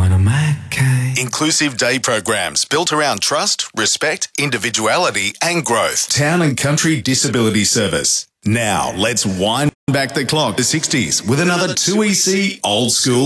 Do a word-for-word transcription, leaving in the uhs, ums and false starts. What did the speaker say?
want a Mackay. Inclusive day programs built around trust, respect, individuality and growth. Town and Country Disability Service. Now, let's wind back the clock to sixties with another two E C Old School